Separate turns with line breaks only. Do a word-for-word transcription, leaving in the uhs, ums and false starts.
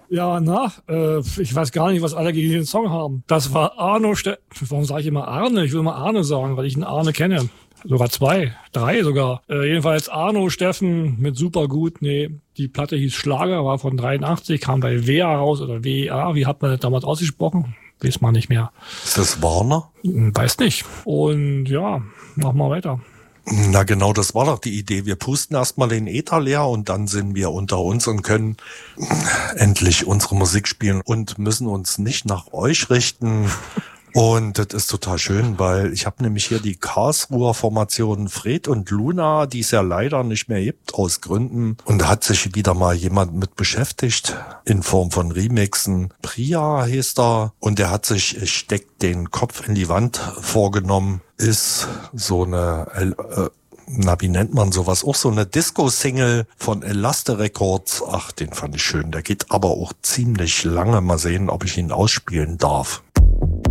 Ja, na, äh, ich weiß gar nicht, was alle gegen den Song haben. Das war Arno Ste... Warum sage ich immer Arne? Ich will mal Arne sagen, weil ich einen Arne kenne. Sogar zwei, drei sogar. Äh, jedenfalls Arno Steffen mit super gut. Nee, die Platte hieß Schlager, war von dreiundachtzig, kam bei W A raus oder W E A. Wie hat man das damals ausgesprochen? Weiß man nicht mehr.
Ist das Warner?
Weiß nicht. Und ja, mach mal weiter.
Na genau, das war doch die Idee. Wir pusten erstmal den Äther leer und dann sind wir unter uns und können endlich unsere Musik spielen und müssen uns nicht nach euch richten. Und das ist total schön, weil ich habe nämlich hier die Karlsruher Formation Fred und Luna, die es ja leider nicht mehr gibt aus Gründen. Und da hat sich wieder mal jemand mit beschäftigt in Form von Remixen. Priya hieß er und der hat sich Steckt den Kopf in die Wand vorgenommen. Ist so eine... Äh, na, wie nennt man sowas? Auch so eine Disco-Single von Elaste Records. Ach, den fand ich schön. Der geht aber auch ziemlich lange. Mal sehen, ob ich ihn ausspielen darf.